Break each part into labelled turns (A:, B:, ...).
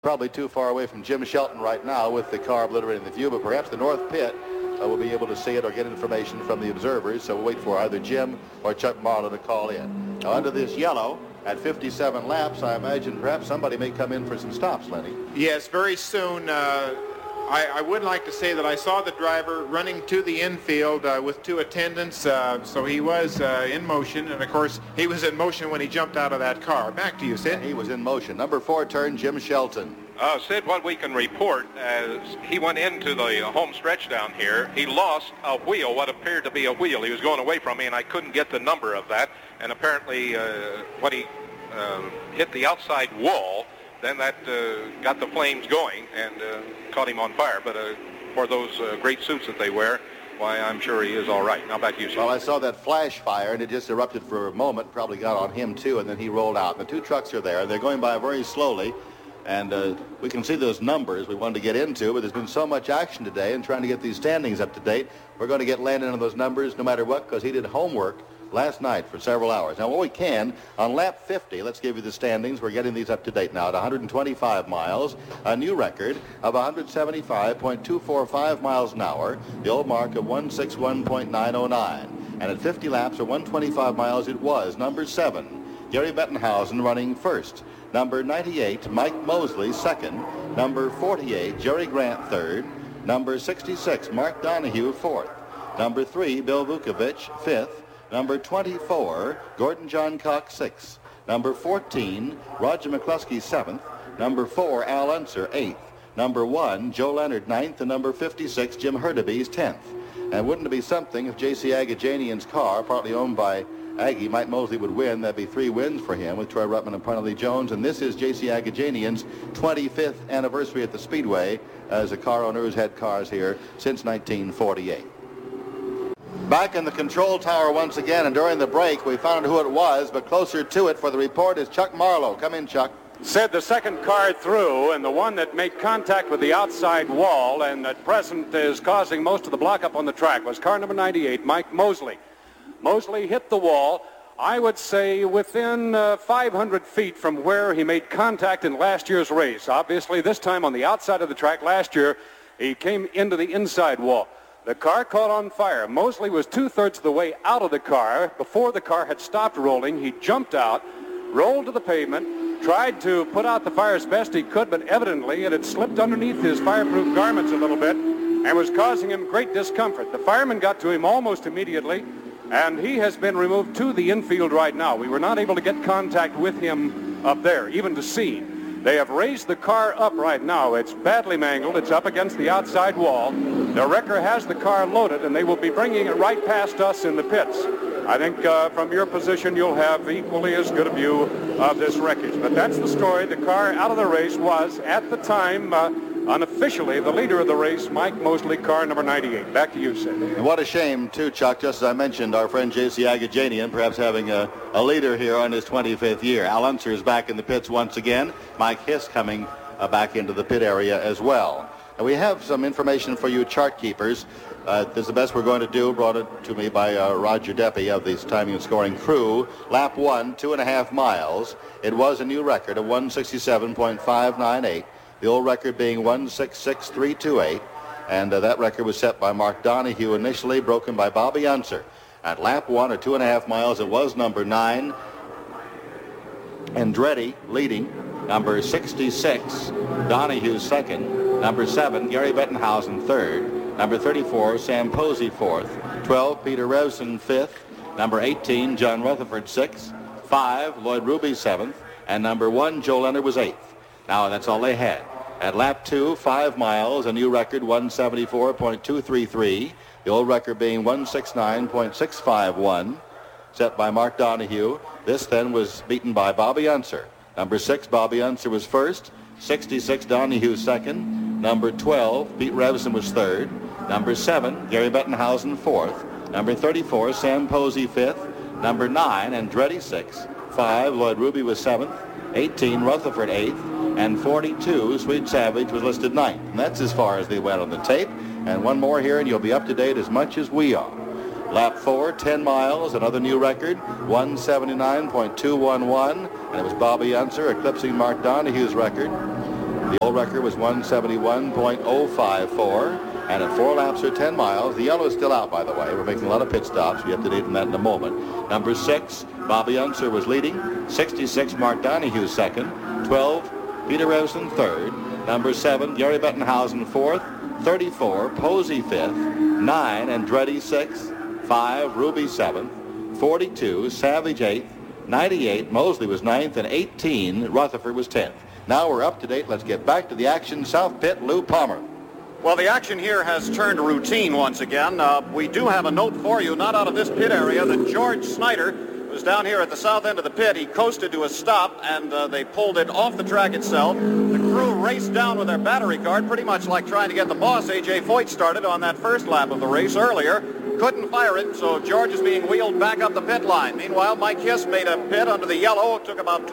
A: Probably too far away from Jim Shelton right now with the car obliterating the view, but perhaps the north pit will be able to see it or get information from the observers. So we'll wait for either Jim or Chuck Marlowe to call in. Now, under this yellow, at 57 laps, I imagine perhaps somebody may come in for some stops, Lenny.
B: Yes, very soon. I would like to say that I saw the driver running to the infield with two attendants, so he was in motion, and of course he was in motion when he jumped out of that car. Back to you, Sid.
A: Yeah, he was in motion. Number 4 turn, Jim Shelton.
C: Sid, what we can report as he went into the home stretch down here, he lost a wheel, what appeared to be a wheel. He was going away from me, and I couldn't get the number of that, and apparently when he hit the outside wall, then that got the flames going and caught him on fire. But for those great suits that they wear, why, I'm sure he is all right. Now back to you, sir.
A: Well, I saw that flash fire, and it just erupted for a moment, probably got on him too, and then he rolled out. The two trucks are there. They're going by very slowly, and we can see those numbers we wanted to get into, but there's been so much action today and trying to get these standings up to date. We're going to get Landon on those numbers no matter what, because he did homework last night for several hours. Now, what we can, on lap 50, let's give you the standings. We're getting these up to date now at 125 miles, a new record of 175.245 miles an hour, the old mark of 161.909. And at 50 laps or 125 miles, it was number 7, Gary Bettenhausen running first. Number 98, Mike Mosley second. Number 48, Jerry Grant third. Number 66, Mark Donahue fourth. Number 3, Bill Vukovich fifth. Number 24, Gordon John Cox, 6th. Number 14, Roger McCluskey, 7th. Number 4, Al Unser, 8th. Number 1, Joe Leonard, 9th. And number 56, Jim Hurtubise, 10th. And wouldn't it be something if J.C. Agajanian's car, partly owned by Aggie, Mike Mosley, would win? That'd be 3 wins for him with Troy Ruttman and Parnelli Jones. And this is J.C. Agajanian's 25th anniversary at the Speedway as a car owner who's had cars here since 1948. Back in the control tower once again, and during the break we found out who it was, but closer to it for the report is Chuck Marlowe. Come in, Chuck.
D: Said the second car through, and the one that made contact with the outside wall and at present is causing most of the block up on the track was car number 98, Mike Mosley. Mosley hit the wall, I would say, within 500 feet from where he made contact in last year's race. Obviously, this time on the outside of the track. Last year, he came into the inside wall. The car caught on fire. Mosley was 2/3 of the way out of the car. Before the car had stopped rolling, he jumped out, rolled to the pavement, tried to put out the fire as best he could, but evidently it had slipped underneath his fireproof garments a little bit and was causing him great discomfort. The firemen got to him almost immediately, and he has been removed to the infield right now. We were not able to get contact with him up there, even to see. They have raised the car up right now. It's badly mangled. It's up against the outside wall. The wrecker has the car loaded, and they will be bringing it right past us in the pits. I think from your position, you'll have equally as good a view of this wreckage. But that's the story. The car out of the race was, at the time, unofficially, the leader of the race, Mike Mosley, car number 98. Back to you, Sid.
A: And what a shame, too, Chuck. Just as I mentioned, our friend J.C. Agajanian perhaps having a leader here on his 25th year. Al Unser is back in the pits once again. Mike Hiss coming back into the pit area as well. And we have some information for you chart keepers. This is the best we're going to do, brought it to me by Roger Deppy of the timing and scoring crew. Lap 1, 2.5 miles. It was a new record of 167.598. The old record being 166.328. And that record was set by Mark Donahue initially, broken by Bobby Unser. At lap 1, or 2.5 miles, it was number 9, Andretti leading. Number 66, Donahue second. Number 7, Gary Bettenhausen third. Number 34, Sam Posey fourth. 12, Peter Revson fifth. Number 18, John Rutherford sixth. 5, Lloyd Ruby seventh. And number 1, Joe Leonard was eighth. Now that's all they had. At lap 2, 5 miles, a new record, 174.233. The old record being 169.651, set by Mark Donahue. This then was beaten by Bobby Unser. Number 6, Bobby Unser was first. 66, Donahue second. Number 12, Pete Revson was third. Number 7, Gary Bettenhausen fourth. Number 34, Sam Posey fifth. Number 9, Andretti sixth. 5, Lloyd Ruby was seventh. 18, Rutherford eighth. And 42, Sweet Savage was listed ninth. And that's as far as they went on the tape. And one more here, and you'll be up to date as much as we are. Lap 4, 10 miles, another new record, 179.211, and it was Bobby Unser eclipsing Mark Donahue's record. world record was 171.054. And at 4 laps or 10 miles, the yellow is still out, by the way. We're making a lot of pit stops. We have to date on that in a moment. Number 6, Bobby Unser was leading. 66, Mark Donohue second. 12, Peter Revson third. Number 7, Gary Bettenhausen fourth. 34, Posey fifth. 9, Andretti sixth. 5, Ruby seventh. 42, Savage eighth. 98, Mosley was ninth. And 18, Rutherford was 10th. Now we're up to date. Let's get back to the action. South pit, Lou Palmer.
E: Well, the action here has turned routine once again. We do have a note for you, not out of this pit area, that George Snyder was down here at the south end of the pit. He coasted to a stop, and they pulled it off the track itself. The crew raced down with their battery card, pretty much like trying to get the boss, A.J. Foyt, started on that first lap of the race earlier. Couldn't fire it, so George is being wheeled back up the pit line. Meanwhile, Mike Hiss made a pit under the yellow. It took about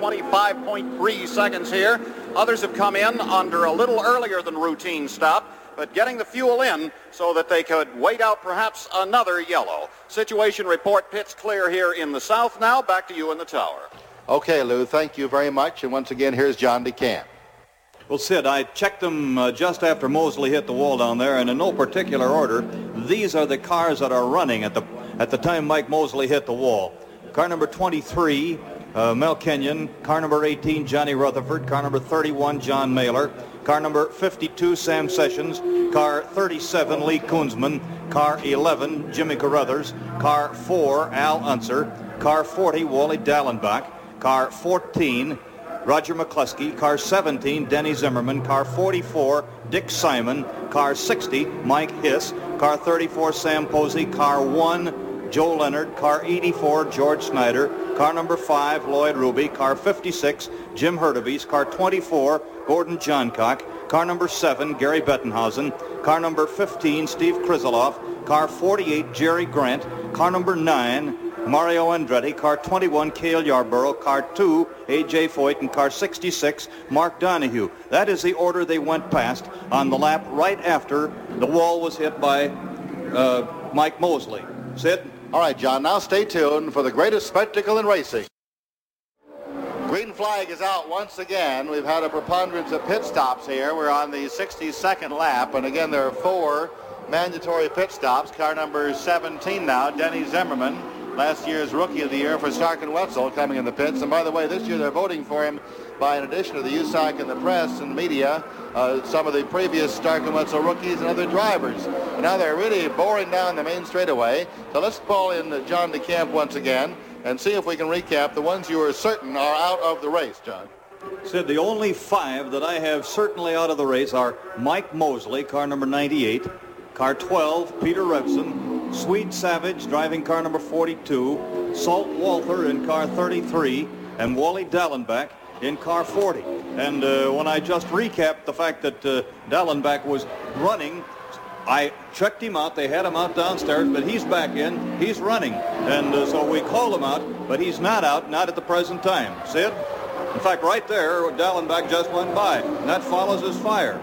E: 25.3 seconds here. Others have come in under a little earlier than routine stop, but getting the fuel in so that they could wait out perhaps another yellow. Situation report, pits clear here in the south now. Back to you in the tower.
A: Okay, Lou, thank you very much. And once again, here's John DeCamp.
F: Well, Sid, I checked them just after Mosley hit the wall down there, and in no particular order, these are the cars that are running at the time Mike Mosley hit the wall. Car number 23, Mel Kenyon. Car number 18, Johnny Rutherford. Car number 31, John Mailer. Car number 52, Sam Sessions. Car 37, Lee Koonsman. Car 11, Jimmy Carruthers. Car 4, Al Unser. Car 40, Wally Dallenbach. Car 14, Roger McCluskey. Car 17, Denny Zimmerman. Car 44, Dick Simon. Car 60, Mike Hiss. Car 34, Sam Posey. Car 1, Joe Leonard. Car 84, George Snyder. Car number 5, Lloyd Ruby. Car 56, Jim Hurtubise. Car 24, Gordon Johncock. Car number 7, Gary Bettenhausen. Car number 15, Steve Krizeloff. Car 48, Jerry Grant. Car number 9, Mario Andretti. Car 21, Cale Yarborough. Car 2, A.J. Foyt. And car 66, Mark Donohue. That is the order they went past on the lap right after the wall was hit by Mike Mosley. Sid?
A: All right, John, now stay tuned for the greatest spectacle in racing. Green flag is out once again. We've had a preponderance of pit stops here. We're on the 62nd lap, and again, there are 4 mandatory pit stops. Car number 17 now, Denny Zimmerman, last year's Rookie of the Year for Stark and Wetzel, coming in the pits. And by the way, this year they're voting for him by, in addition to the USAC and the press and media, some of the previous Stark and Wetzel rookies and other drivers. And now they're really boring down the main straightaway. So let's call in John DeCamp once again and see if we can recap the ones you are certain are out of the race, John.
F: Sid, the only 5 that I have certainly out of the race are Mike Mosley, car number 98, car 12, Peter Revson, Swede Savage, driving car number 42, Salt Walther in car 33, and Wally Dallenbach in car 40. And when I just recapped the fact that Dallenbach was running, I checked him out. They had him out downstairs, but he's back in. He's running. And so we called him out, but he's not out, not at the present time. Sid? In fact, right there, Dallenbach just went by. And that follows his fire.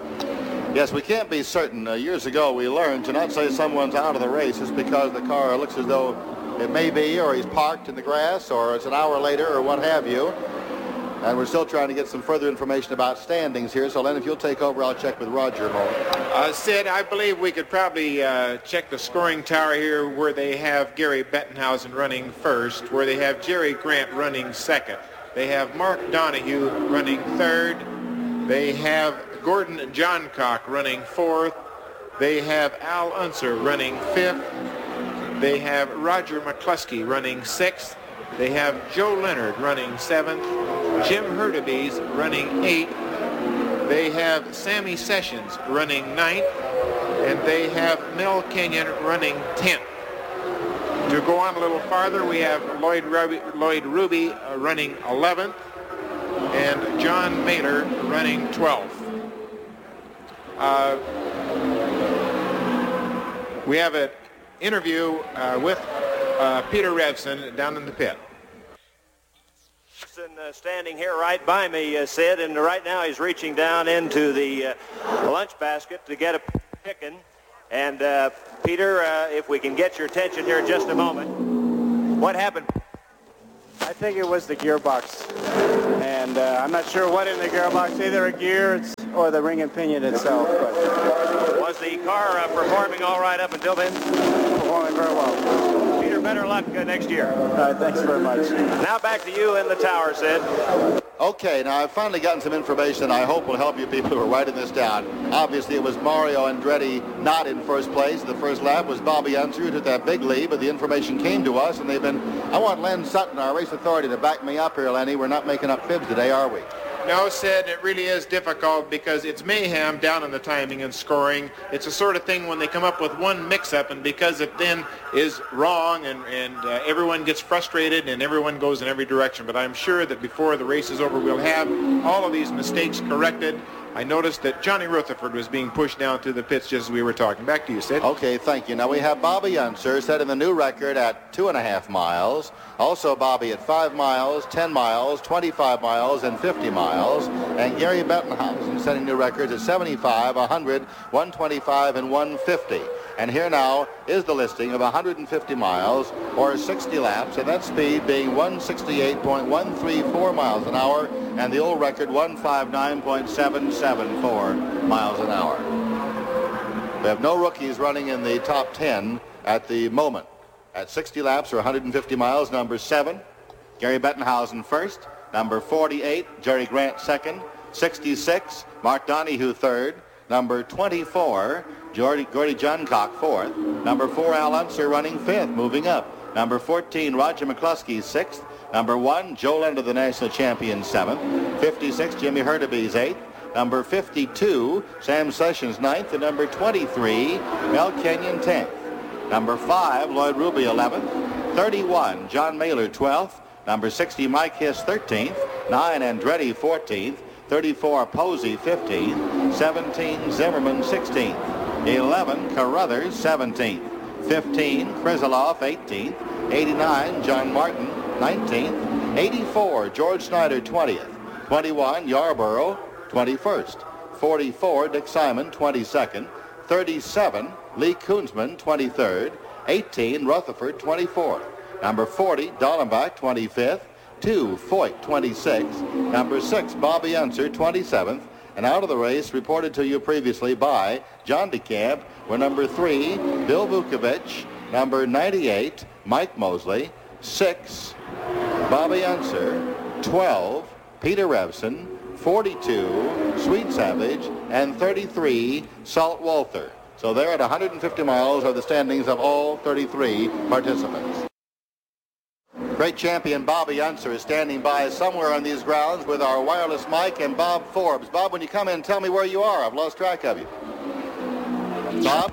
A: Yes, we can't be certain. Years ago, we learned to not say someone's out of the race just because the car looks as though it may be, or he's parked in the grass, or it's an hour later, or what have you. And we're still trying to get some further information about standings here. So, Len, if you'll take over, I'll check with Roger a moment.
B: Sid, I believe we could probably check the scoring tower here where they have Gary Bettenhausen running first, where they have Jerry Grant running second. They have Mark Donohue running third. They have Gordon Johncock running fourth. They have Al Unser running fifth. They have Roger McCluskey running sixth. They have Joe Leonard running 7th, Jim Hurtubise running 8th, they have Sammy Sessions running 9th, and they have Mel Kenyon running 10th. To go on a little farther, we have Lloyd Ruby running 11th, and John Mailer running 12th. We have an interview with Peter Revson down in the pit.
G: Standing here right by me, Sid, and right now he's reaching down into the lunch basket to get a chicken. And Peter, if we can get your attention here in just a moment, what happened?
H: I think it was the gearbox, and and I'm not sure what in the gearbox, either a gear or the ring and pinion itself. But
G: was the car performing all right up until then?
H: Performing very well.
G: Peter, better luck next year.
H: All right, thanks very much.
G: Now back to you in the tower, Sid.
A: Okay, now I've finally gotten some information I hope will help you people who are writing this down. Obviously, it was Mario Andretti not in first place. The first lap was Bobby Unser who took that big lead, but the information came to us, and I want Len Sutton, our race authority, to back me up here, Lenny. We're not making up fibs today, are we?
B: No, Sid, it really is difficult because it's mayhem down in the timing and scoring. It's the sort of thing when they come up with one mix-up, and because it then is wrong and everyone gets frustrated and everyone goes in every direction. But I'm sure that before the race is over, we'll have all of these mistakes corrected. I noticed that Johnny Rutherford was being pushed down to the pits just as we were talking. Back to you, Sid.
A: Okay, thank you. Now we have Bobby Unser setting the new record at 2.5 miles. Also Bobby at 5 miles, 10 miles, 25 miles, and 50 miles. And Gary Bettenhausen setting new records at 75, 100, 125, and 150. And here now is the listing of 150 miles or 60 laps, and that speed being 168.134 miles an hour, and the old record 159.774 miles an hour. We have no rookies running in the top 10 at the moment. At 60 laps or 150 miles, number 7, Gary Bettenhausen first. Number 48, Jerry Grant second. 66, Mark Donahue third. Number 24, Gordy Johncock fourth. Number 4, Al Unser running fifth, moving up. Number 14, Roger McCluskey sixth. Number 1, Joe Lender, the national champion, 7th. 56, Jimmy Hurtubise 8th. Number 52, Sam Sessions 9th. And number 23, Mel Kenyon 10th. Number 5, Lloyd Ruby 11th. 31, John Mailer 12th. Number 60, Mike Hiss 13th. 9, Andretti 14th. 34, Posey 15th. 17, Zimmerman 16th. 11, Carruthers 17th. 15, Krisilov 18th. 89, John Martin 19th. 84, George Snyder 20th. 21, Yarborough 21st. 44, Dick Simon 22nd. 37, Lee Koonsman 23rd. 18, Rutherford 24th. Number 40, Dallenbach 25th. 2, Foyt 26th. Number 6, Bobby Unser 27th. And out of the race, reported to you previously by John DeCamp, were number 3, Bill Vukovich. Number 98, Mike Mosley. 6, Bobby Unser. 12, Peter Revson. 42, Sweet Savage. And 33, Salt Walther. So there at 150 miles are the standings of all 33 participants. Great champion Bobby Unser is standing by somewhere on these grounds with our wireless mic and Bob Forbes. Bob, when you come in, tell me where you are. I've lost track of you. Bob?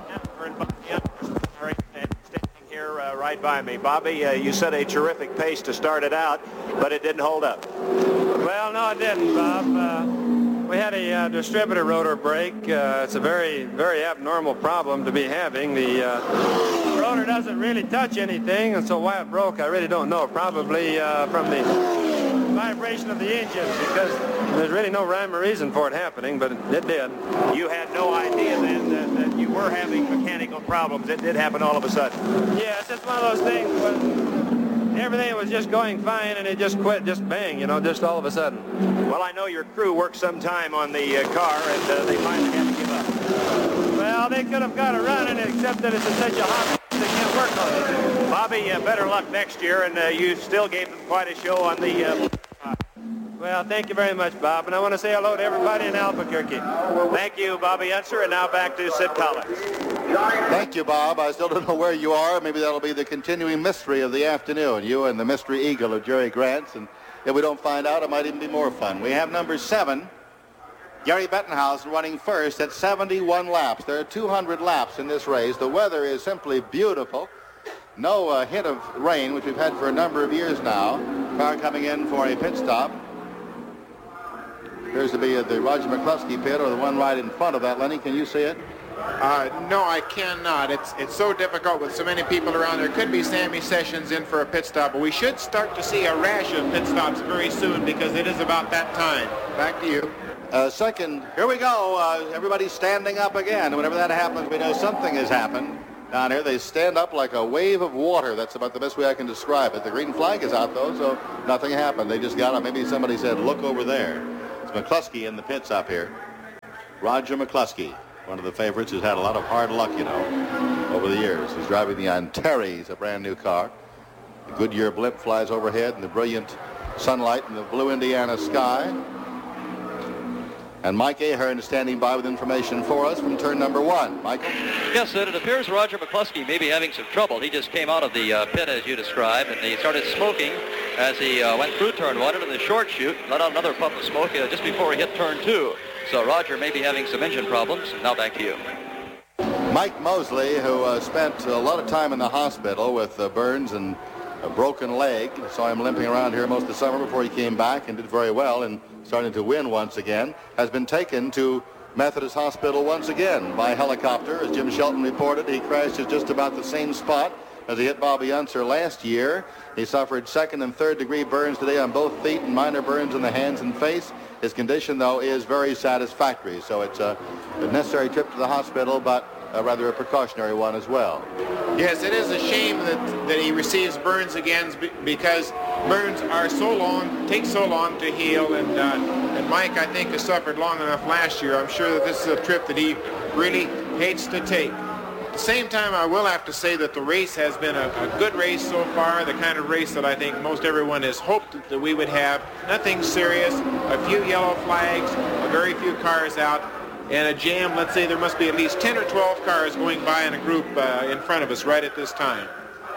G: Standing here right by me. Bobby, you set a terrific pace to start it out, but it didn't hold up.
H: Well, no, it didn't, Bob. We had a distributor rotor break. It's a very, very abnormal problem to be having. The rotor doesn't really touch anything, and so why it broke, I really don't know. Probably from the vibration of the engine, because there's really no rhyme or reason for it happening, but it did.
G: You had no idea then that you were having mechanical problems. It did happen all of a sudden.
H: Yeah, it's just one of those things when everything was just going fine, and it just quit, just bang, you know, just all of a sudden.
G: Well, I know your crew worked some time on the car, and they finally had to give up.
H: Well, they could have got it running, except that it's in such a hot they can't work on it.
G: Bobby, better luck next year, and you still gave them quite a show on the...
H: Well, thank you very much, Bob, and I want to say hello to everybody in Albuquerque.
G: Thank you, Bobby Unser, and now back to Sid Collins.
A: Thank you, Bob. I still don't know where you are. Maybe that'll be the continuing mystery of the afternoon, you and the Mystery Eagle of Jerry Grants, and if we don't find out, it might even be more fun. We have number 7, Gary Bettenhausen, running first at 71 laps. There are 200 laps in this race. The weather is simply beautiful. No hint of rain, which we've had for a number of years now. Car coming in for a pit stop. Appears to be at the Roger McCluskey pit, or the one right in front of that. Lenny, can you see it?
B: No, I cannot. It's so difficult with so many people around. There could be Sammy Sessions in for a pit stop, but we should start to see a rash of pit stops very soon because it is about that time. Back to you.
A: Second, here we go. Everybody's standing up again. Whenever that happens, we know something has happened. down here. They stand up like a wave of water. That's about the best way I can describe it. The green flag is out, though, so nothing happened. They just got up. Maybe somebody said, look over there. It's McCluskey in the pits up here. Roger McCluskey, one of the favorites who's had a lot of hard luck, you know, over the years. He's driving the Antares, a brand new car. The Goodyear blimp flies overhead in the brilliant sunlight in the blue Indiana sky. And Mike Ahern is standing by with information for us from turn number 1. Michael?
I: Yes, Sid, it appears Roger McCluskey may be having some trouble. He just came out of the pit, as you described, and he started smoking as he went through turn 1 into the short chute, let out another puff of smoke just before he hit turn 2. So Roger may be having some engine problems. Now back to you.
A: Mike Mosley, who spent a lot of time in the hospital with burns and a broken leg. Saw him limping around here most of the summer before he came back and did very well and starting to win once again, has been taken to Methodist Hospital once again by helicopter. As Jim Shelton reported, he crashed at just about the same spot as he hit Bobby Unser last year. He suffered 2nd and 3rd degree burns today on both feet and minor burns in the hands and face. His condition, though, is very satisfactory, so it's a necessary trip to the hospital, but rather a precautionary one as well.
B: Yes, it is a shame that he receives burns again because burns are so long, take so long to heal, and Mike, I think, has suffered long enough last year. I'm sure that this is a trip that he really hates to take. At the same time, I will have to say that the race has been a good race so far, the kind of race that I think most everyone has hoped that we would have. Nothing serious, a few yellow flags, a very few cars out, and a jam. Let's say there must be at least 10 or 12 cars going by in a group in front of us right at this time.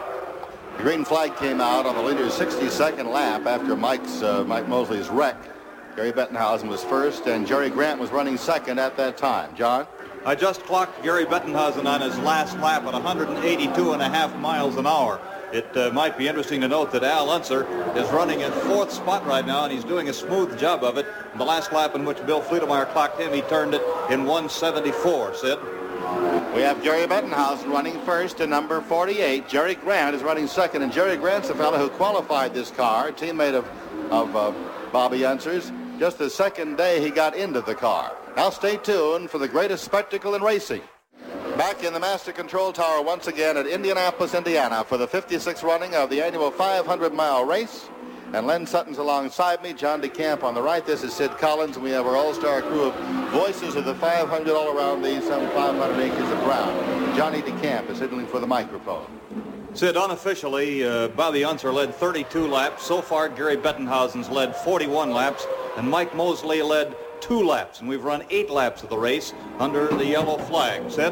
A: The green flag came out on the leader's 62nd lap after Mike Mosley's wreck. Gary Bettenhausen was first, and Jerry Grant was running second at that time. John?
F: I just clocked Gary Bettenhausen on his last lap at 182.5 miles an hour. It might be interesting to note that Al Unser is running in 4th spot right now, and he's doing a smooth job of it. In the last lap in which Bill Fleetemeyer clocked him, he turned it in 174, Sid.
A: We have Gary Bettenhausen running first in number 48. Jerry Grant is running second, and Jerry Grant's the fellow who qualified this car, a teammate of Bobby Unser's. Just the second day he got into the car. Now stay tuned for the greatest spectacle in racing. Back in the Master Control Tower once again at Indianapolis, Indiana for the 56th running of the annual 500-mile race. And Len Sutton's alongside me, John DeCamp on the right. This is Sid Collins, and we have our all-star crew of voices of the 500 all around these some 500 acres of ground. Johnny DeCamp is signaling for the microphone.
F: Sid, unofficially, Bobby Unser led 32 laps. So far, Gary Bettenhausen's led 41 laps, and Mike Mosley led 2 laps, and we've run 8 laps of the race under the yellow flag. Sid?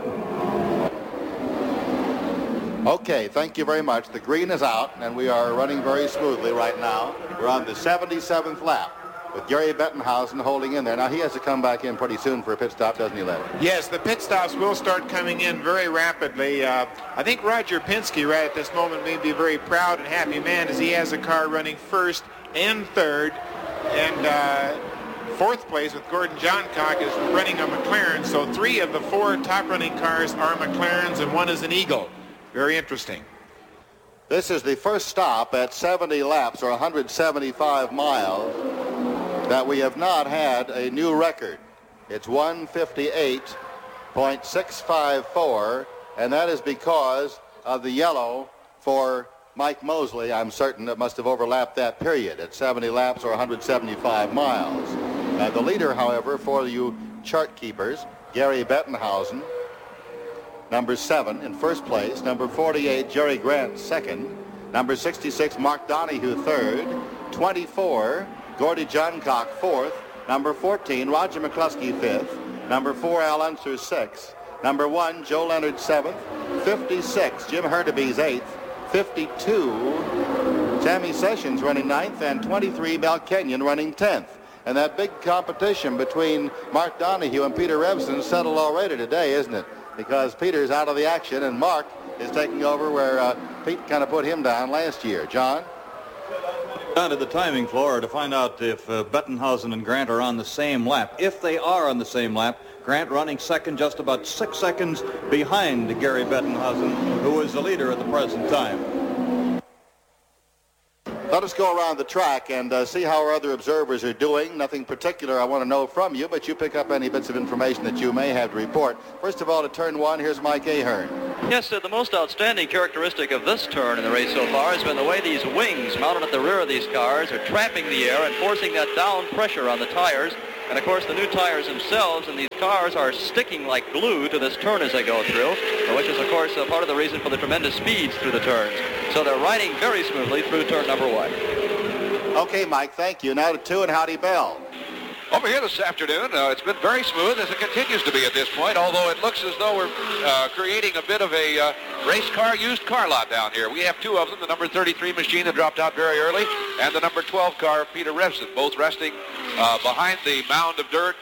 A: Okay, thank you very much. The green is out, and we are running very smoothly right now. We're on the 77th lap with Gary Bettenhausen holding in there. Now, he has to come back in pretty soon for a pit stop, doesn't he, Larry?
B: Yes, the pit stops will start coming in very rapidly. I think Roger Penske right at this moment may be a very proud and happy man as he has a car running first and third, and 4th place with Gordon Johncock is running a McLaren, so 3 of the 4 top running cars are McLarens and 1 is an Eagle. Very interesting.
A: This is the first stop at 70 laps or 175 miles that we have not had a new record. It's 158.654, and that is because of the yellow for Mike Mosley. I'm certain it must have overlapped that period at 70 laps or 175 miles. The leader, however, for you chart keepers, Gary Bettenhausen, number 7 in first place. Number 48, Jerry Grant, second. Number 66, Mark Donahue, third. 24, Gordy Johncock, fourth. Number 14, Roger McCluskey, fifth. Number 4, Al Unser, sixth. Number 1, Joe Leonard, seventh. 56, Jim Hurtubise, eighth. 52, Sammy Sessions running ninth, and 23, Mel Kenyon running 10th. And that big competition between Mark Donahue and Peter Revson settled already today, isn't it? Because Peter's out of the action and Mark is taking over where Pete kind of put him down last year. John?
F: Down to the timing floor to find out if Bettenhausen and Grant are on the same lap. If they are on the same lap, Grant running second, just about 6 seconds behind Gary Bettenhausen, who is the leader at the present time.
A: Let us go around the track and see how our other observers are doing. Nothing particular I want to know from you, but you pick up any bits of information that you may have to report. First of all, to turn 1, here's Mike Ahern.
I: Yes, the most outstanding characteristic of this turn in the race so far has been the way these wings mounted at the rear of these cars are trapping the air and forcing that down pressure on the tires. And, of course, the new tires themselves in these cars are sticking like glue to this turn as they go through, which is, of course, part of the reason for the tremendous speeds through the turns. So they're riding very smoothly through turn number 1.
A: Okay, Mike, thank you. Now to 2 and Howdy Bell.
J: Over here this afternoon, it's been very smooth as it continues to be at this point, although it looks as though we're creating a bit of a race car, used car lot down here. We have 2 of them, the number 33 machine that dropped out very early, and the number 12 car of Peter Revson, both resting behind the mound of dirt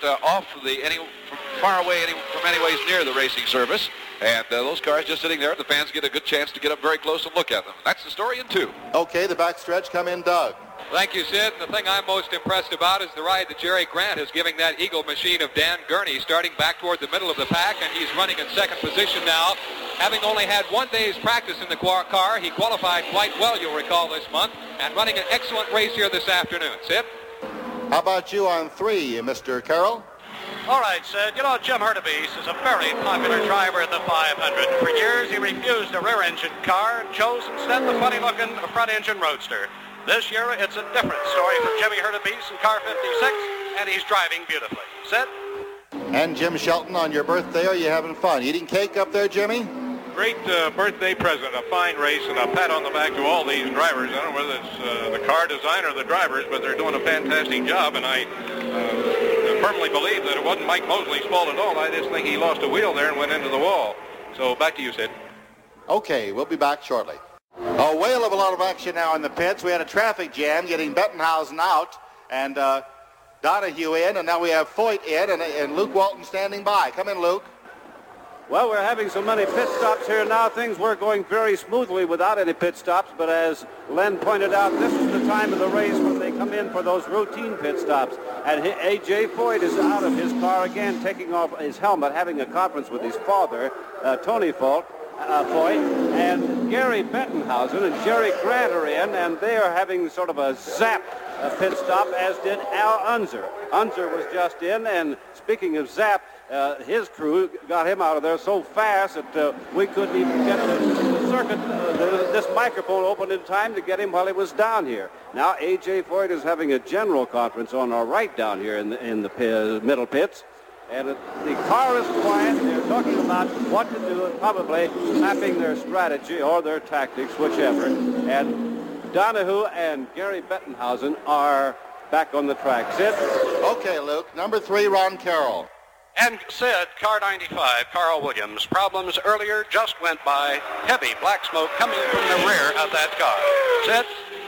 J: far away from anyways near the racing service. And those cars just sitting there, and the fans get a good chance to get up very close and look at them. That's the story in 2.
A: Okay, the backstretch, come in, Doug.
K: Thank you, Sid. The thing I'm most impressed about is the ride that Jerry Grant is giving that Eagle machine of Dan Gurney, starting back toward the middle of the pack, and he's running in second position now. Having only had 1 day's practice in the car, he qualified quite well, you'll recall, this month, and running an excellent race here this afternoon. Sid?
A: How about you on 3, Mr. Carroll?
L: All right, Sid. You know, Jim Hurtubise is a very popular driver at the 500. For years, he refused a rear-engine car and chose instead the funny-looking front-engine roadster. This year, it's a different story for Jimmy Hurtubise in car 56, and he's driving beautifully. Sid?
A: And Jim Shelton, on your birthday, are you having fun? Eating cake up there, Jimmy?
C: Great birthday present, a fine race, and a pat on the back to all these drivers. I don't know whether it's the car designer or the drivers, but they're doing a fantastic job, and I firmly believe that it wasn't Mike Mosley's fault at all. I just think he lost a wheel there and went into the wall. So back to you, Sid.
A: Okay, we'll be back shortly. A whale of a lot of action now in the pits. We had a traffic jam getting Bettenhausen out and Donahue in, and now we have Foyt in and Luke Walton standing by. Come in, Luke.
M: Well, we're having so many pit stops here now. Things were going very smoothly without any pit stops, but as Len pointed out, this is the time of the race when they come in for those routine pit stops. And A.J. Foyt is out of his car again, taking off his helmet, having a conference with his father, Tony Foyt, and Gary Bettenhausen and Jerry Grant are in, and they are having sort of a zap pit stop, as did Al Unser. Unser was just in, and speaking of zap, his crew got him out of there so fast that we couldn't even get the circuit, this microphone open in time to get him while he was down here. Now A.J. Foyt is having a general conference on our right down here in the middle pits. And the car is quiet. They're talking about what to do and probably mapping their strategy or their tactics, whichever. And Donahue and Gary Bettenhausen are back on the track. Sid?
A: Okay, Luke. Number 3, Ron Carroll.
L: And Sid, car 95, Carl Williams. Problems earlier just went by. Heavy black smoke coming from the rear of that car. Sid?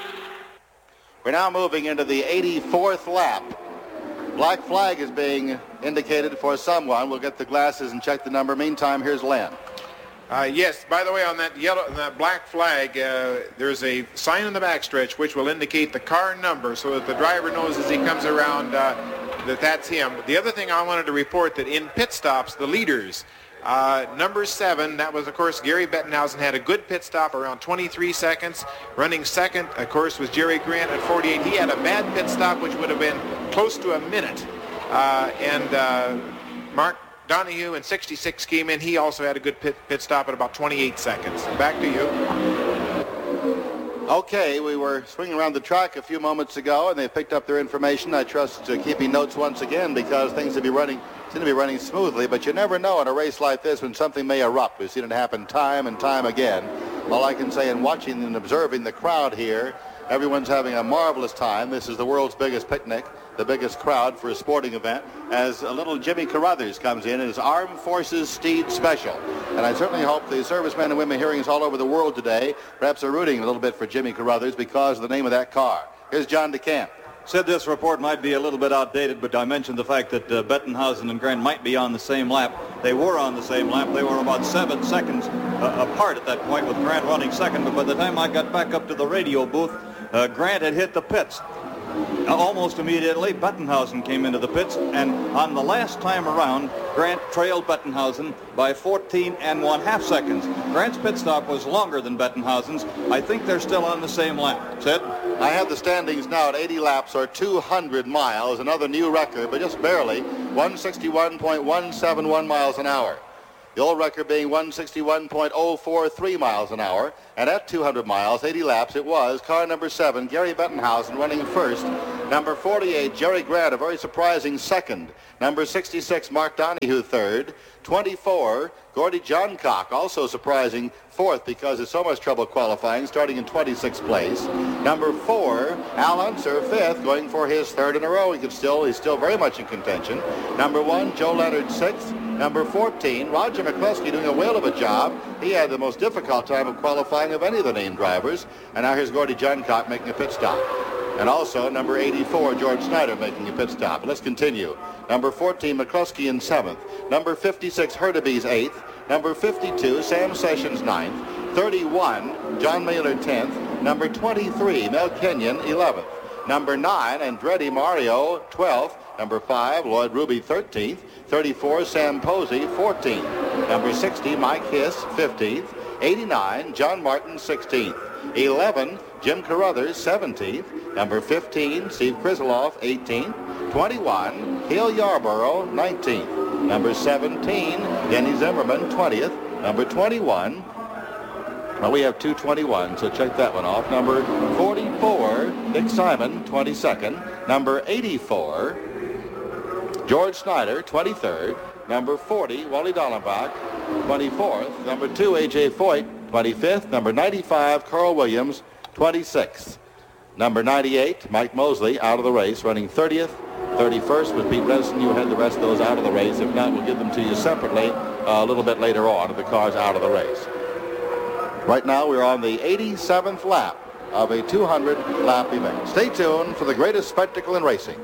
A: We're now moving into the 84th lap. Black flag is being indicated for someone. We'll get the glasses and check the number. Meantime, here's Len.
B: Yes, by the way, on that black flag, there's a sign in the backstretch which will indicate the car number so that the driver knows as he comes around that's him. The other thing I wanted to report, that in pit stops, the leaders, number 7, that was, of course, Gary Bettenhausen, had a good pit stop around 23 seconds. Running second, of course, was Jerry Grant at 48. He had a bad pit stop, which would have been close to a minute. And Mark Donahue in 66 came in. He also had a good pit stop at about 28 seconds. Back to you.
A: Okay, we were swinging around the track a few moments ago, and they picked up their information. I trust keeping notes once again, because things seem to be running smoothly, but you never know in a race like this when something may erupt. We've seen it happen time and time again. All I can say in watching and observing the crowd here, everyone's having a marvelous time. This is the world's biggest picnic, the biggest crowd for a sporting event, as a little Jimmy Carruthers comes in as Armed Forces Steed Special. And I certainly hope the servicemen and women hearing us all over the world today perhaps are rooting a little bit for Jimmy Carruthers because of the name of that car. Here's John DeCamp.
F: Said this report might be a little bit outdated, but I mentioned the fact that Bettenhausen and Grant might be on the same lap. They were on the same lap. They were about 7 seconds apart at that point, with Grant running second. But by the time I got back up to the radio booth, Grant had hit the pits. Almost immediately, Bettenhausen came into the pits, and on the last time around, Grant trailed Bettenhausen by 14.5 seconds. Grant's pit stop was longer than Bettenhausen's. I think they're still on the same lap. Sid?
A: I have the standings now at 80 laps or 200 miles, another new record, but just barely, 161.171 miles an hour. The old record being 161.043 miles an hour. And at 200 miles, 80 laps, it was car number 7, Gary Bettenhausen, running first. Number 48, Jerry Grant, a very surprising second. Number 66, Mark Donahue, third. 24, Gordy Johncock, also surprising fourth because there's so much trouble qualifying, starting in 26th place. Number 4, Al Unser, fifth, going for his third in a row. He's still very much in contention. Number 1, Joe Leonard, sixth. Number 14, Roger McCluskey, doing a whale of a job. He had the most difficult time of qualifying of any of the named drivers. And now here's Gordy Johncock making a pit stop. And also number 84, George Snyder, making a pit stop. Let's continue. Number 14, McCluskey in 7th. Number 56, Hurtubise 8th. Number 52, Sam Sessions 9th. 31, John Mailer 10th. Number 23, Mel Kenyon 11th. Number 9, Andretti Mario 12th. Number 5, Lloyd Ruby 13th. 34, Sam Posey 14th. Number 60, Mike Hiss 15th. 89, John Martin 16th. 11, Jim Carruthers 17th. Number 15, Steve Krizeloff 18th. 21, Hale Yarborough 19th. Number 17, Denny Zimmerman 20th. Number 21, well, we have 221, so check that one off. Number 44, Dick Simon 22nd. Number 84, George Snyder, 23rd. Number 40, Wally Dallenbach, 24th. Number 2, A.J. Foyt, 25th. Number 95, Carl Williams, 26th. Number 98, Mike Mosley, out of the race, running 30th. 31st was Pete Redson. You had the rest of those out of the race. If not, we'll give them to you separately a little bit later on if the car's out of the race. Right now, we're on the 87th lap of a 200-lap event. Stay tuned for the greatest spectacle in racing.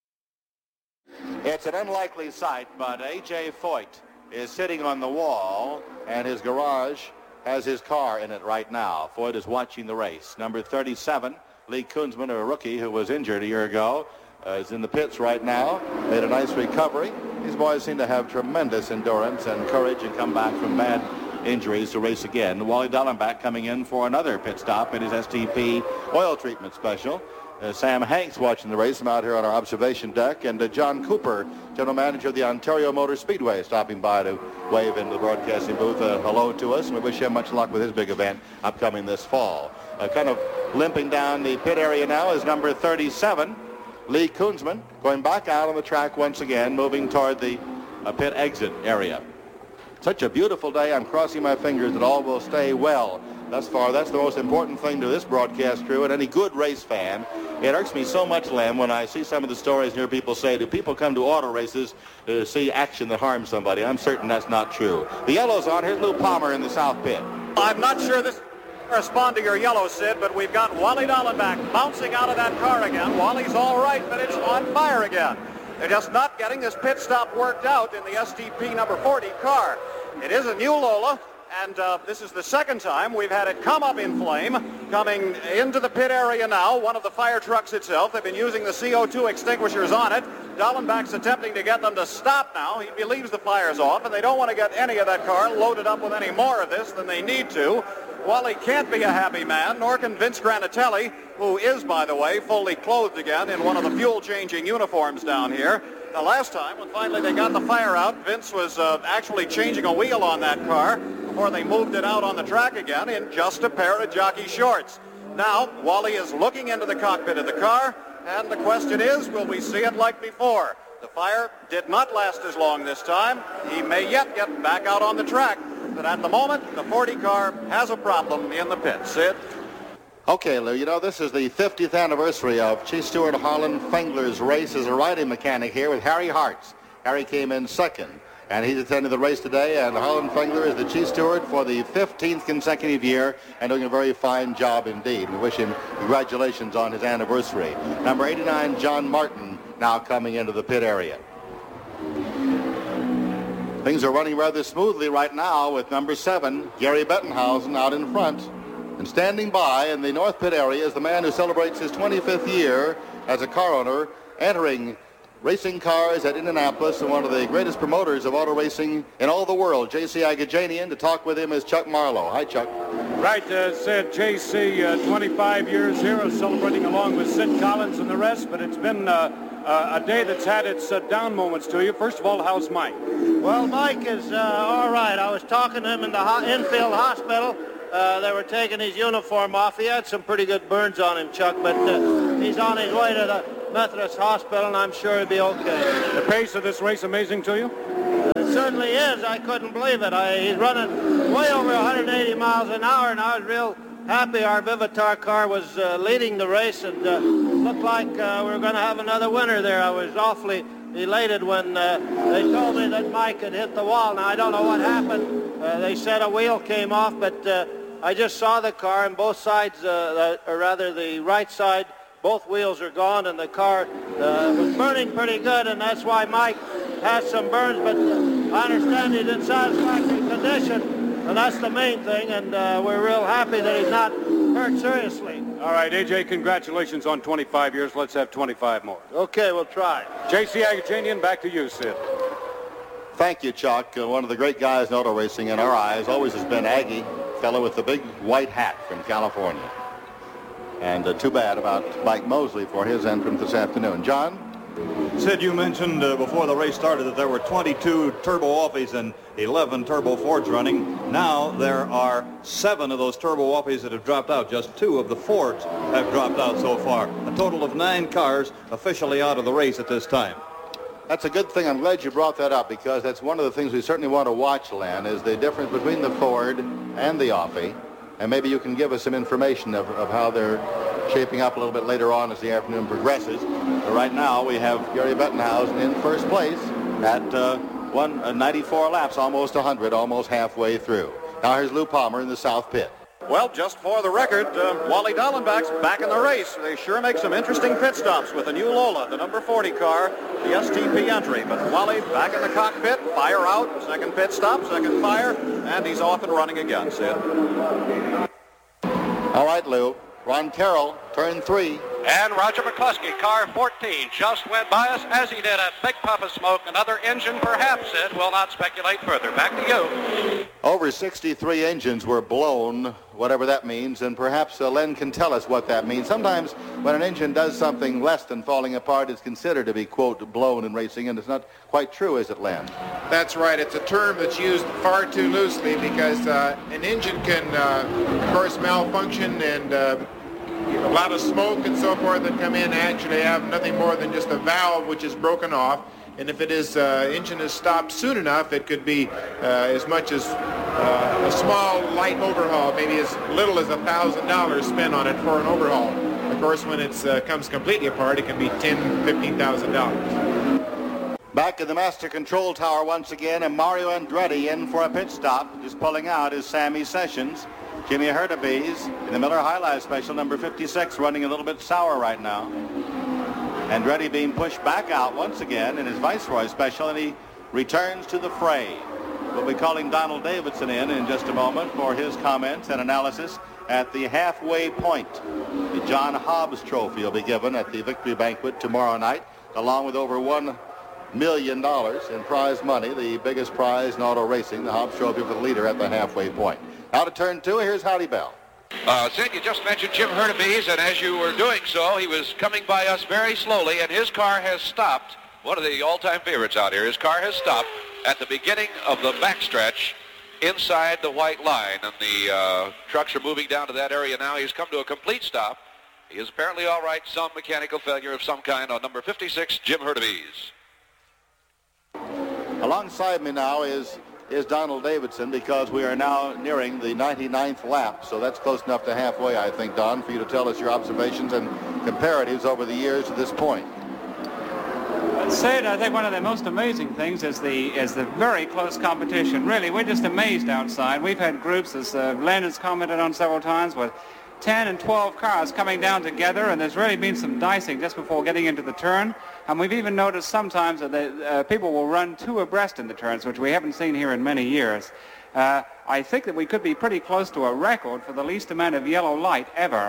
A: It's an unlikely sight, but A.J. Foyt is sitting on the wall, and his garage has his car in it right now. Foyt is watching the race. Number 37, Lee Kunzman, a rookie who was injured a year ago, is in the pits right now. Made a nice recovery. These boys seem to have tremendous endurance and courage and come back from bad injuries to race again. Wally Dallenbach coming in for another pit stop in his STP oil treatment special. Sam Hanks watching the race. I'm out here on our observation deck. And John Cooper, general manager of the Ontario Motor Speedway, stopping by to wave into the broadcasting booth hello to us. And we wish him much luck with his big event upcoming this fall. Kind of limping down the pit area now is number 37, Lee Kunzman, going back out on the track once again, moving toward the pit exit area. Such a beautiful day. I'm crossing my fingers that all will stay well. Thus far, that's the most important thing to this broadcast crew and any good race fan. It irks me so much, Lem, when I see some of the stories and hear people say, do people come to auto races to see action that harms somebody? I'm certain that's not true. The yellow's on. Here's Lou Palmer in the south pit.
E: I'm not sure this correspond to your yellow, Sid, but we've got Wally Dallenbach bouncing out of that car again. Wally's all right, but it's on fire again. They're just not getting this pit stop worked out in the STP number 40 car. It is a new Lola. And this is the second time we've had it come up in flame, coming into the pit area now, one of the fire trucks itself. They've been using the CO2 extinguishers on it. Dallenbach's attempting to get them to stop now. He believes the fire's off, and they don't want to get any of that car loaded up with any more of this than they need to. Wally can't be a happy man, nor can Vince Granatelli, who is, by the way, fully clothed again in one of the fuel-changing uniforms down here. The last time, when finally they got the fire out, Vince was actually changing a wheel on that car before they moved it out on the track again in just a pair of jockey shorts. Now, Wally is looking into the cockpit of the car, and the question is, will we see it like before? The fire did not last as long this time. He may yet get back out on the track, but at the moment, the 40 car has a problem in the pit. Sid?
A: Okay, Lou, you know, this is the 50th anniversary of Chief Stewart Harlan Fengler's race as a riding mechanic here with Harry Hartz. Harry came in second, and he's attending the race today, and Harlan Fengler is the Chief Steward for the 15th consecutive year and doing a very fine job indeed. We wish him congratulations on his anniversary. Number 89, John Martin, now coming into the pit area. Things are running rather smoothly right now with number 7, Gary Bettenhausen, out in front. And standing by in the North Pit area is the man who celebrates his 25th year as a car owner, entering racing cars at Indianapolis, and one of the greatest promoters of auto racing in all the world, J.C. Agajanian. To talk with him is Chuck Marlowe. Hi, Chuck.
D: Right, Sid. J.C., 25 years here, celebrating along with Sid Collins and the rest, but it's been a day that's had its down moments to you. First of all, how's Mike?
N: Well, Mike is all right. I was talking to him in the infield hospital. They were taking his uniform off. He had some pretty good burns on him, Chuck, but he's on his way to the Methodist Hospital, and I'm sure he'll be okay.
D: The pace of this race amazing to you?
N: It certainly is. I couldn't believe it. He's running way over 180 miles an hour, and I was real happy our Vivitar car was leading the race, and looked like we were going to have another winner there. I was awfully elated when they told me that Mike had hit the wall. Now, I don't know what happened. They said a wheel came off, but I just saw the car, and both sides, or rather the right side, both wheels are gone, and the car was burning pretty good, and that's why Mike has some burns, but I understand he's in satisfactory condition, and that's the main thing, and we're real happy that he's not hurt seriously.
D: All right, A.J., congratulations on 25 years. Let's have 25 more.
N: Okay, we'll try.
D: J.C. Agajanian, back to you, Sid.
A: Thank you, Chuck. One of the great guys in auto racing in our eyes always has been Aggie, fellow with the big white hat from California. And too bad about Mike Mosley for his entrance this afternoon. John?
F: Sid, you mentioned before the race started that there were 22 Turbo Whoppies and 11 Turbo Fords running. Now there are 7 of those Turbo Whoppies that have dropped out. Just 2 of the Fords have dropped out so far. A total of 9 cars officially out of the race at this time.
A: That's a good thing. I'm glad you brought that up, because that's one of the things we certainly want to watch, Len, is the difference between the Ford and the Whoppie. And maybe you can give us some information of how they're shaping up a little bit later on as the afternoon progresses. But right now we have Gary Bettenhausen in first place at 94 laps, almost 100, almost halfway through. Now here's Lou Palmer in the south pit.
E: Well, just for the record, Wally Dallenbach's back in the race. They sure make some interesting pit stops with the new Lola, the number 40 car, the STP entry. But Wally back in the cockpit, fire out, second pit stop, second fire, and he's off and running again, Sid.
A: All right, Lou. Ron Carroll, turn 3.
L: And Roger McCluskey, car 14, just went by us as he did a big puff of smoke. Another engine, perhaps, Sid. Will not speculate further. Back to you.
A: Over 63 engines were blown, whatever that means, and perhaps Len can tell us what that means. Sometimes when an engine does something less than falling apart, it's considered to be, quote, blown in racing, and it's not quite true, is it, Len?
B: That's right. It's a term that's used far too loosely, because an engine can, of course, malfunction, and a lot of smoke and so forth that come in actually have nothing more than just a valve which is broken off. And if it is engine is stopped soon enough, it could be as much as a small light overhaul, maybe as little as $1,000 spent on it for an overhaul. Of course, when it comes completely apart, it can be $10,000, $15,000.
A: Back in the master control tower once again, and Mario Andretti in for a pit stop. Just pulling out is Sammy Sessions. Jimmy Hurtubise in the Miller High Life Special, number 56, running a little bit sour right now. Andretti being pushed back out once again in his Viceroy Special, and he returns to the fray. We'll be calling Donald Davidson in just a moment for his comments and analysis at the halfway point. The John Hobbs Trophy will be given at the Victory Banquet tomorrow night, along with over $1 million in prize money, the biggest prize in auto racing, the Hobbs Trophy for the leader at the halfway point. Now to turn 2, here's Howdy Bell.
J: Sid, you just mentioned Jim Hurtubise, and as you were doing so, he was coming by us very slowly, and his car has stopped. One of the all-time favorites out here. His car has stopped at the beginning of the backstretch inside the white line, and the trucks are moving down to that area now. He's come to a complete stop. He is apparently all right. Some mechanical failure of some kind on number 56, Jim Hurtubise.
A: Alongside me now is Donald Davidson, because we are now nearing the 99th lap, so that's close enough to halfway, I think, Don, for you to tell us your observations and comparatives over the years to this point.
O: Sid, I think one of the most amazing things is the very close competition. Really, we're just amazed outside. We've had groups, as Len has commented on several times, with 10 and 12 cars coming down together, and there's really been some dicing just before getting into the turn. And we've even noticed sometimes that people will run 2 abreast in the turns, which we haven't seen here in many years. I think that we could be pretty close to a record for the least amount of yellow light ever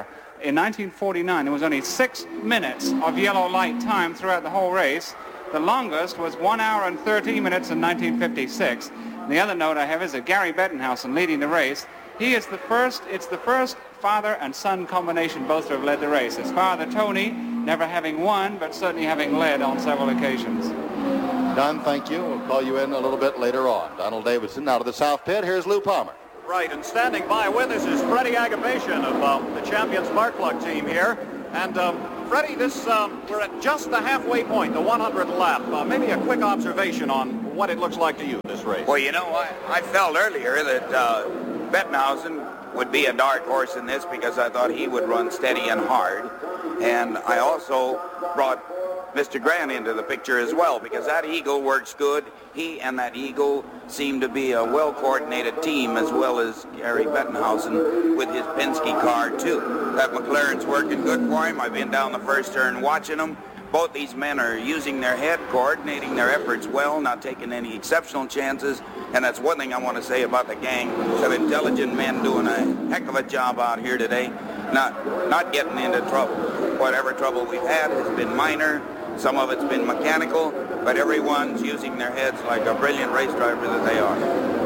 O: in 1949, there was only 6 minutes of yellow light time throughout the whole race. The longest was 1 hour and 13 minutes in 1956. And the other note I have is that Gary Bettenhausen leading the race. It's the first father and son combination both to have led the race. His father, Tony, never having won, but certainly having led on several occasions.
A: Don, thank you. We'll call you in a little bit later on. Donald Davidson out of the South Pit. Here's Lou Palmer.
E: Right, and standing by with us is Freddie Agabation of the Champion Spark Plug team here. And Freddie, we're at just the halfway point, the 100th lap. Maybe a quick observation on what it looks like to you this race.
P: Well, you know, I felt earlier that Bettenhausen would be a dark horse in this because I thought he would run steady and hard. And I also brought Mr. Grant into the picture as well because that Eagle works good. He and that Eagle seem to be a well-coordinated team, as well as Gary Bettenhausen with his Penske car too. That McLaren's working good for him. I've been down the first turn watching them. Both these men are using their head, coordinating their efforts well, not taking any exceptional chances. And that's one thing I want to say about the gang of intelligent men doing a heck of a job out here today, not getting into trouble. Whatever trouble we've had has been minor. Some of it's been mechanical, but everyone's using their heads like a brilliant race driver that they are.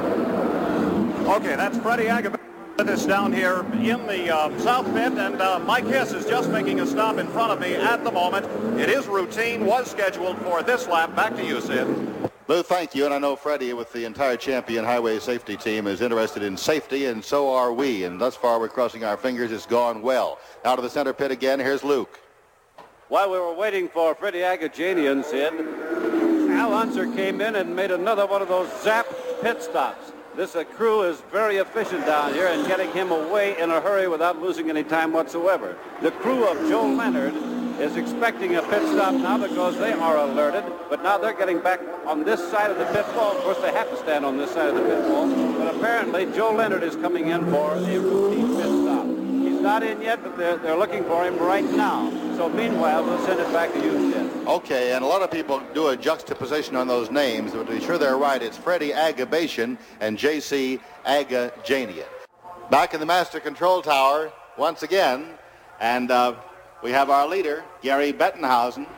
E: Okay, that's Freddie Agabation with us down here in the South Pit, and Mike Hiss is just making a stop in front of me at the moment. It is routine, was scheduled for this lap. Back to you, Sid.
A: Lou, thank you, and I know Freddie with the entire Champion Highway Safety Team is interested in safety, and so are we, and thus far we're crossing our fingers. It's gone well. Out of the center pit again, here's Luke.
M: While we were waiting for Freddie Agajanian, Sid, Al Unser came in and made another one of those zap pit stops. This crew is very efficient down here in getting him away in a hurry without losing any time whatsoever. The crew of Joe Leonard is expecting a pit stop now because they are alerted, but now they're getting back on this side of the pit wall. Of course, they have to stand on this side of the pit wall, but apparently Joe Leonard is coming in for a routine pit stop. He's not in yet, but they're looking for him right now. So meanwhile, we'll send it back to you, Sid.
A: Okay, and a lot of people do a juxtaposition on those names, but to be sure they're right, it's Freddie Agabation and J.C. Agajanian. Back in the Master Control Tower once again, and we have our leader, Gary Bettenhausen.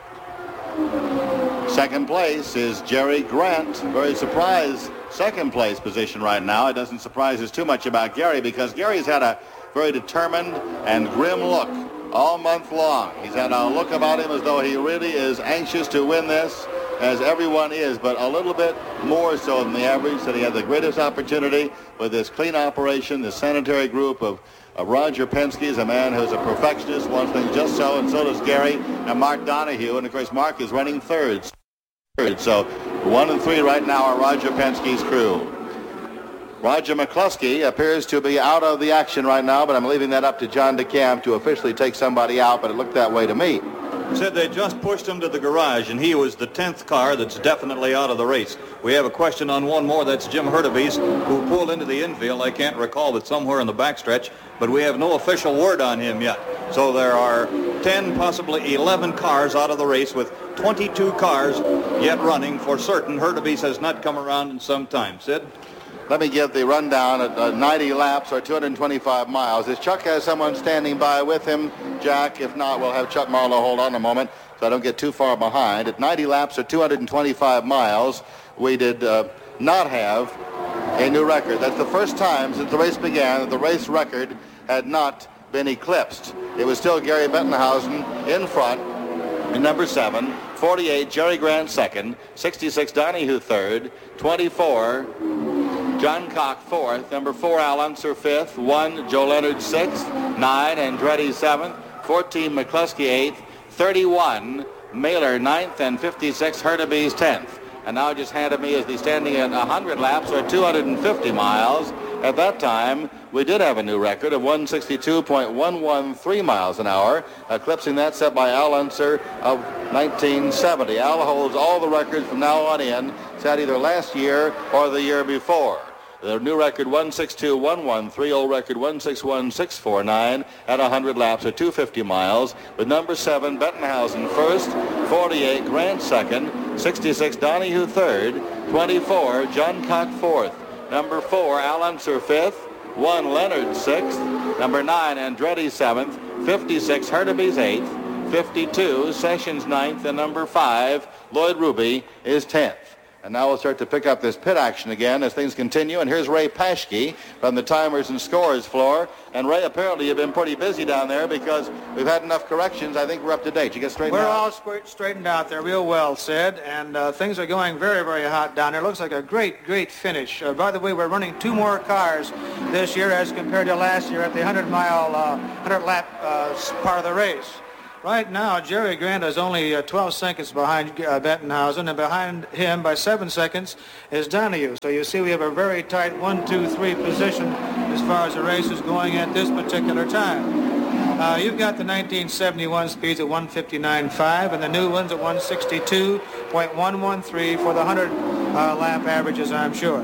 A: Second place is Jerry Grant. Very surprised second place position right now. It doesn't surprise us too much about Gary because Gary's had a very determined and grim look all month long. He's had a look about him as though he really is anxious to win this, as everyone is, but a little bit more so than the average, that he had the greatest opportunity with this clean operation, this sanitary group of Roger Penske is a man who's a perfectionist, wants things just so, and so does Gary and Mark Donahue, and of course Mark is running third. So 1 and 3 right now are Roger Penske's crew. Roger McCluskey appears to be out of the action right now, but I'm leaving that up to John DeCamp to officially take somebody out, but it looked that way to me.
F: Said they just pushed him to the garage, and he was the 10th car that's definitely out of the race. We have a question on one more. That's Jim Hurtubise, who pulled into the infield. I can't recall, but somewhere in the backstretch, but we have no official word on him yet. So there are 10, possibly 11 cars out of the race with 22 cars yet running for certain. Hurtubise has not come around in some time. Sid?
A: Let me give the rundown at 90 laps or 225 miles. As Chuck has someone standing by with him, Jack, if not, we'll have Chuck Marlowe hold on a moment so I don't get too far behind. At 90 laps or 225 miles, we did not have a new record. That's the first time since the race began that the race record had not been eclipsed. It was still Gary Bettenhausen in front in number 7, 48 Jerry Grant second, 66 Donahue third, 24 John Cock fourth, number 4 Al Unser fifth, 1 Joe Leonard sixth, 9 Andretti seventh, 14 McCluskey eighth, 31 Mailer ninth, and 56 Hurtubise 10th. And now just handed me as the standing at 100 laps or 250 miles. At that time, we did have a new record of 162.113 miles an hour, eclipsing that set by Al Unser of 1970. Al holds all the records from now on in, set either last year or the year before. The new record 162.113, old record 161.649 at 100 laps or 250 miles, with number 7 Bettenhausen first, 48 Grant second, 66 Donahue third, 24 John Cock fourth, number 4 Al Unser fifth, 1 Leonard sixth, number 9 Andretti seventh, 56, Hurtubise 8th, 52, Sessions 9th, and number 5, Lloyd Ruby, is 10th. And now we'll start to pick up this pit action again as things continue. And here's Ray Paschke from the timers and scores floor. And Ray, apparently you've been pretty busy down there because we've had enough corrections. I think we're up to date. You get straightened out?
Q: We're all straightened out there real well, Sid. And things are going very, very hot down there. Looks like a great, great finish. By the way, we're running 2 more cars this year as compared to last year at the 100-mile, 100-lap part of the race. Right now, Jerry Grant is only 12 seconds behind Bettenhausen, and behind him by 7 seconds is Donahue. So you see we have a very tight 1, 2, 3 position as far as the race is going at this particular time. You've got the 1971 speeds at 159.5 and the new ones at 162.113 for the 100-lap averages, I'm sure.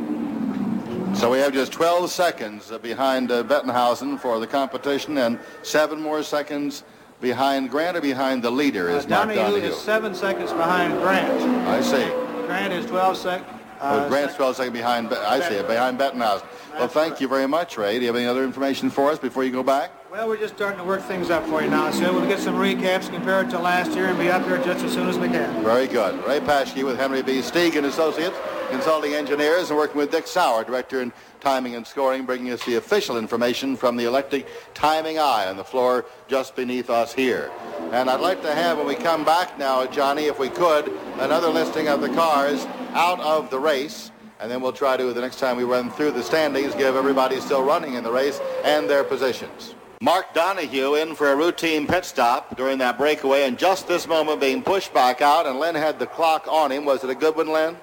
A: So we have just 12 seconds behind Bettenhausen for the competition and 7 more seconds behind Grant or behind the leader is Mark Donahue.
Q: Is 7 seconds behind Grant.
A: I see.
Q: Grant is 12 seconds.
A: Grant's 12 seconds behind, behind Bettenhausen. Well, thank you very much, Ray. Do you have any other information for us before you go back?
Q: Well, we're just starting to work things up for you now, so we'll get some recaps compared to last year and be up here just as soon as we can.
A: Very good. Ray Paschke with Henry B. Stieg and Associates, consulting engineers, and working with Dick Sauer, director in timing and scoring, bringing us the official information from the electric timing eye on the floor just beneath us here. And I'd like to have, when we come back now, Johnny, if we could, another listing of the cars out of the race. And then we'll try to, the next time we run through the standings, give everybody still running in the race and their positions. Mark Donahue in for a routine pit stop during that breakaway, and just this moment being pushed back out, and Len had the clock on him. Was it a good one, Len?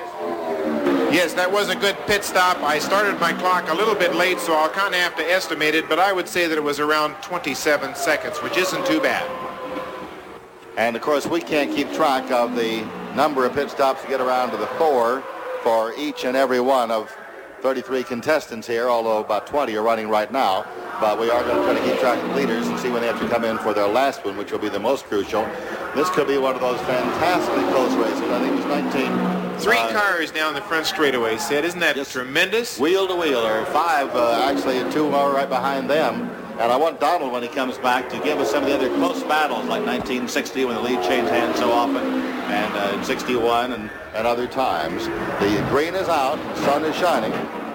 B: Yes, that was a good pit stop. I started my clock a little bit late, so I'll kind of have to estimate it, but I would say that it was around 27 seconds, which isn't too bad.
A: And, of course, we can't keep track of the number of pit stops to get around to the 4 for each and every one of 33 contestants here, although about 20 are running right now. But we are going to try to keep track of leaders and see when they have to come in for their last one, which will be the most crucial. This could be one of those fantastically close races. I think it was 19...
B: 3 cars down the front straightaway, Sid. Isn't that tremendous?
A: Wheel to wheel, or 5, actually 2 are right behind them. And I want Donald, when he comes back, to give us some of the other close battles, like 1960 when the lead changed hands so often, and in 61 and other times. The green is out, the sun is shining.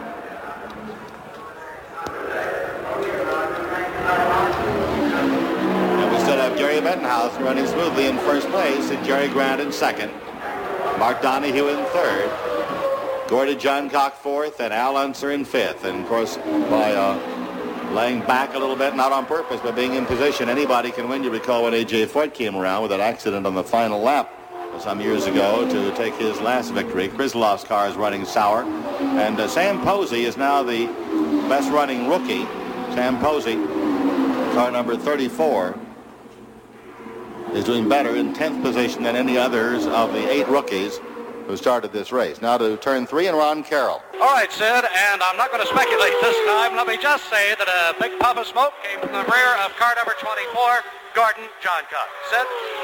A: And we still have Jerry Bettenhausen running smoothly in first place, and Jerry Grant in second. Mark Donahue in third. Gordy Johncock fourth, and Al Unser in fifth. And, of course, by laying back a little bit, not on purpose, but being in position, anybody can win. You recall when A.J. Foyt came around with that accident on the final lap some years ago to take his last victory. Krislov's car is running sour. And Sam Posey is now the best running rookie. Sam Posey, car number 34, is doing better in 10th position than any others of the 8 rookies who started this race. Now to turn 3 and Ron Carroll.
L: All right, Sid, and I'm not going to speculate this time. Let me just say that a big puff of smoke came from the rear of car number 24, Gordon Johncock. Sid?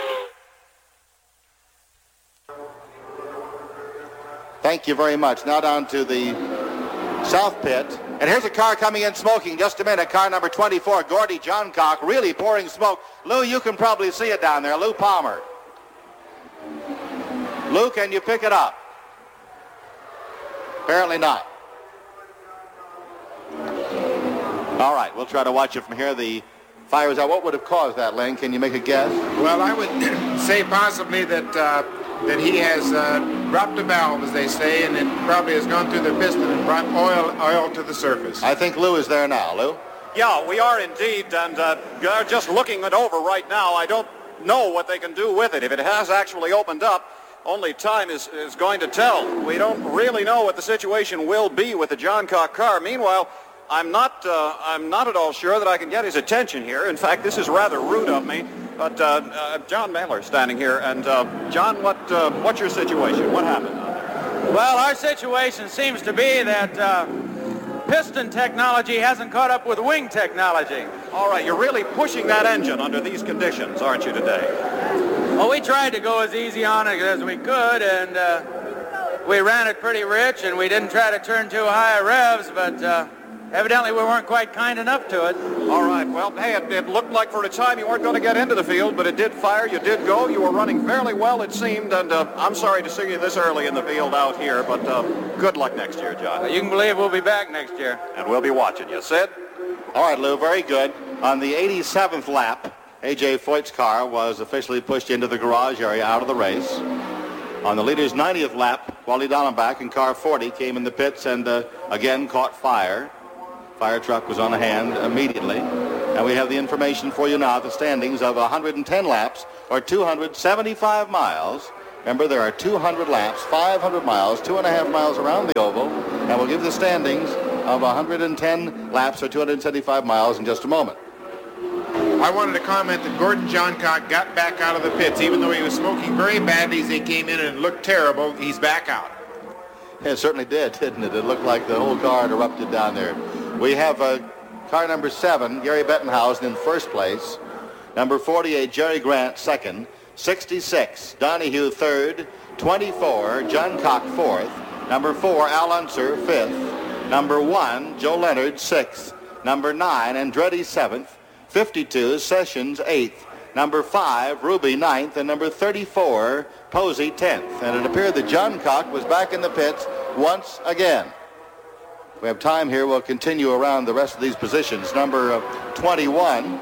A: Thank you very much. Now down to the south pit. And here's a car coming in smoking. Just a minute. Car number 24, Gordy Johncock, really pouring smoke. Lou, you can probably see it down there. Lou Palmer. Lou, can you pick it up? Apparently not. All right, we'll try to watch it from here. The fire is out. What would have caused that, Len? Can you make a guess?
B: Well, I would say possibly that he has dropped a valve, as they say, and it probably has gone through the piston and brought oil to the surface.
A: I think Lou is there now. Lou?
E: Yeah, we are indeed, and they're just looking it over right now. I don't know what they can do with it. If it has actually opened up, only time is going to tell. We don't really know what the situation will be with the Johncock car. Meanwhile, I'm not at all sure that I can get his attention here. In fact, this is rather rude of me. But John Mailer standing here, and John, what's your situation? What happened?
R: Well, our situation seems to be that piston technology hasn't caught up with wing technology.
E: All right, you're really pushing that engine under these conditions, aren't you, today?
R: Well, we tried to go as easy on it as we could, and we ran it pretty rich, and we didn't try to turn too high revs, but Evidently, we weren't quite kind enough to it.
E: All right. Well, hey, it looked like for a time you weren't going to get into the field, but it did fire. You did go. You were running fairly well, it seemed, and I'm sorry to see you this early in the field out here, but good luck next year, John.
R: You can believe we'll be back next year.
E: And we'll be watching you. Sid?
A: All right, Lou, very good. On the 87th lap, A.J. Foyt's car was officially pushed into the garage area out of the race. On the leader's 90th lap, Wally Dallenbach in car 40 came in the pits and again caught fire. Fire truck was on hand immediately. And we have the information for you now, the standings of 110 laps or 275 miles. Remember, there are 200 laps, 500 miles, 2.5 miles around the oval. And we'll give the standings of 110 laps or 275 miles in just a moment.
B: I wanted to comment that Gordon Johncock got back out of the pits. Even though he was smoking very badly as he came in and looked terrible, he's back out.
A: It certainly did, didn't it? It looked like the whole car had erupted down there. We have car number 7, Gary Bettenhausen in first place. Number 48, Jerry Grant, second. 66, Donahue, third. 24, Johncock, fourth. Number 4, Al Unser, fifth. Number 1, Joe Leonard, sixth. Number 9, Andretti, seventh. 52, Sessions, 8th. Number 5, Ruby, 9th. And number 34, Posey, 10th. And it appeared that Johncock was back in the pits once again. If we have time here, we'll continue around the rest of these positions. Number 21,